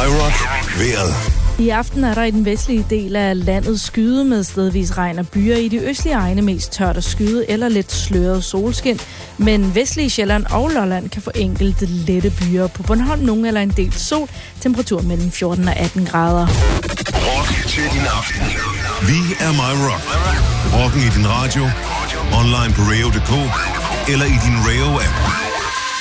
MyRock vejret. I aften er der i den vestlige del af landet skyde med stedvis regn og byer. I de østlige egne mest tørt og skyde eller lidt sløret solskin. Men vestlige Sjælland og Lolland kan få enkelte lette byer. På Bornholm nogen eller en del sol. Temperatur mellem 14 og 18 grader. Rock til din aften. Vi er MyRock. Rocken i din radio, online på radio.dk eller i din radio-app.